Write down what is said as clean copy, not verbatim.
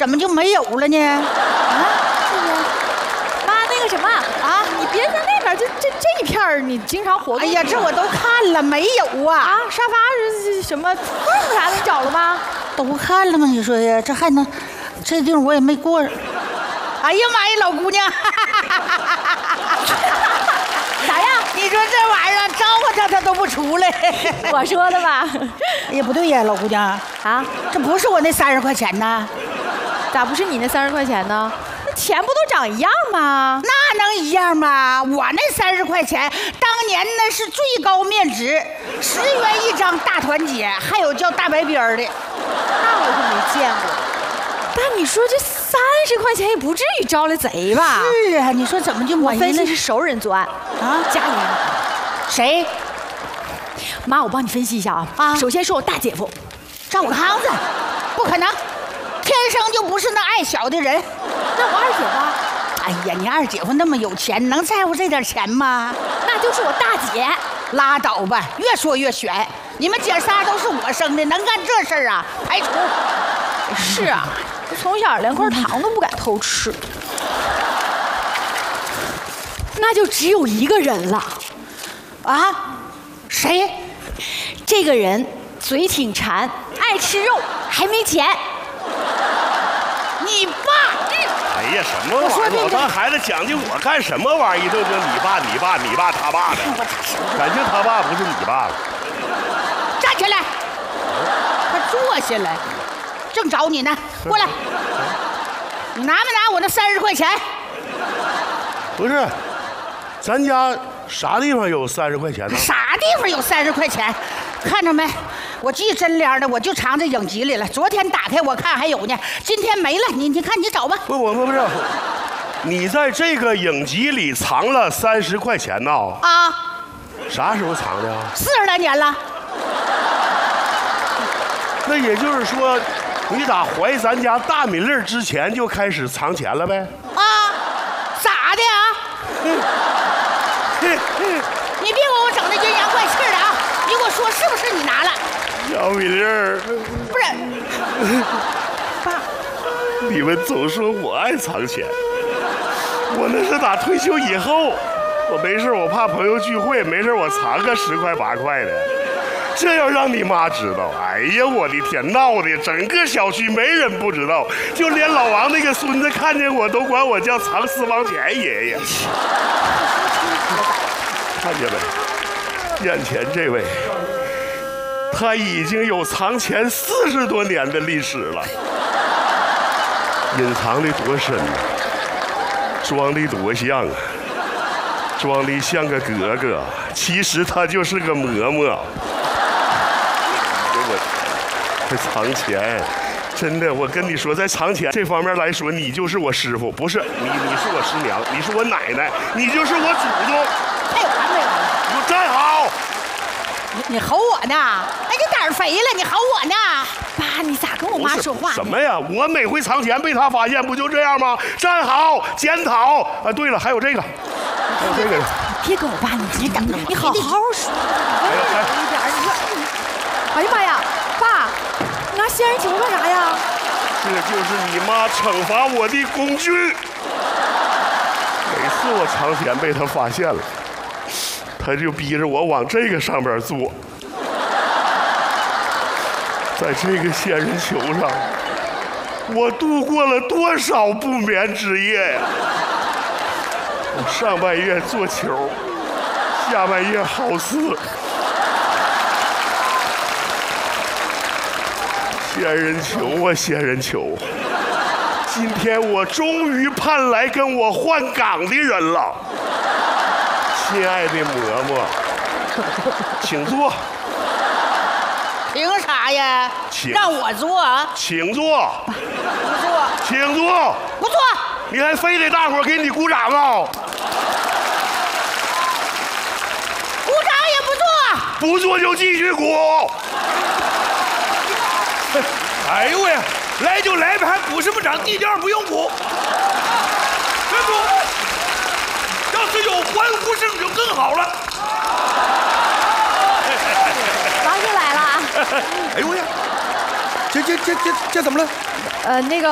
怎么就没有了呢？ 妈，那个什么啊，你别在那边，这一片儿你经常活动。 哎呀，这我都看了，没有啊。 啊，沙发是什么凳子啥的，你找了吗？ 都看了吗？你说呀，这还能，这地方我也没过。哎呀妈呀，老姑娘， 啥呀？ 你说这玩意儿招呼他都不出来。 我说的吧？ 哎呀，不对呀，老姑娘啊， 这不是我那30块钱呢？ 咋不是你那30块钱呢？那钱不都长一样吗？ 那能一样吗？我那30块钱当年那是最高面值，10元一张大团结，还有叫大白边的。 那我可没见过。但你说这30块钱也不至于招来贼吧？ 是啊，你说怎么就没了？ 我分析是熟人作案啊，家里人。 谁？ 妈，我帮你分析一下啊。首先是我大姐夫， 赵康子，不可能，天生就不是那爱小的人。 那我二姐夫。 哎呀，你二姐夫那么有钱，能在乎这点钱吗？ 那就是我大姐。 拉倒吧，越说越悬。你们姐仨都是我生的，能干这事儿啊？排除。 是啊，我从小连块糖都不敢偷吃。那就只有一个人了。 啊？谁？ 这个人嘴挺馋，爱吃肉，还没钱。 你爸？ 哎呀，什么玩意儿？老当孩子讲究我干什么玩意儿？一顿就你爸、你爸、你爸他爸的，感情他爸不是你爸。 站起来，快坐下来，正找你呢，过来。你拿没拿我那30块钱？ 不是，咱家啥地方有30块钱呢？ 啥地方有30块钱？看着没？我记真亮的，我就藏在影集里了。昨天打开我看还有呢，今天没了。你看你找吧。 不是，你在这个影集里藏了30块钱呢？ 啊？ 啥时候藏的啊 ？40来年了。 那也就是说，你打怀咱家大米粒之前就开始藏钱了呗？ 啊？咋的啊？你别给我整那阴阳怪气的啊！你给我说是不是你拿了？ 小米粒儿， 不是，爸， 你们总说我爱藏钱，我那是打退休以后，我没事我怕朋友聚会，没事我藏个10块8块的。这要让你妈知道，哎呀，我的天，闹的整个小区没人不知道，就连老王那个孙子看见我都管我叫藏私房钱爷爷。看见没？眼前这位，他已经有藏钱40多年的历史了，隐藏的多深啊，装的多像啊，装的像个格格，其实他就是个嬷嬷。还藏钱，真的，我跟你说，在藏钱这方面来说，你就是我师傅，不是你是我师娘，你是我奶奶，你就是我祖宗。 还有完没完？ 你给我站好！ 你吼我呢？哎，你胆儿肥了，你吼我呢？ 爸，你咋跟我妈说话呢？ 什么呀？我每回藏钱被他发现，不就这样吗？站好，检讨。啊，对了，还有这个，还有这个。 别跟我爸，你等等，你好好说。一点，你说，哎呀妈呀，爸，你拿仙人球干啥呀？ 这就是你妈惩罚我的工具。每次我藏钱被他发现了，他就逼着我往这个上边坐。在这个仙人球上，我度过了多少不眠之夜呀！我上半夜做球，下半夜好似。仙人球啊，仙人球！今天我终于盼来跟我换岗的人了，亲爱的嬷嬷，请坐。 凭啥呀？ 请让我坐啊？ 请坐。 不坐。 请坐。 不坐。 你还非得大伙儿给你鼓掌啊？ 鼓掌也不坐。 不坐就继续鼓。 哎呦喂，来就来呗，还鼓什么掌？地调不用鼓。站住！要是有欢呼声就更好了。 王又来了。 哎呦呀，这怎么了？ 那个。